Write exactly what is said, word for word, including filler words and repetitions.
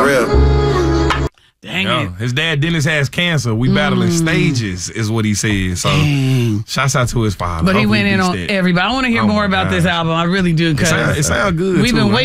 For real. Dang Yo, it. his dad Dennis has cancer. We Mm. battling stages, is what he said. So, Dang. shouts out to his father. But he Hopefully went in beats on that. everybody. I want to hear Oh more my about gosh. this album. I really do. It Because sound, it sound good. we've too, been man. waiting.